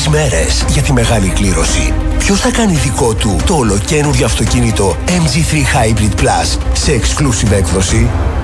3 μέρες για τη μεγάλη κλήρωση. Ποιος θα κάνει δικό του το ολοκαίνουργιο αυτοκίνητο MG3 Hybrid Plus σε exclusive έκδοση?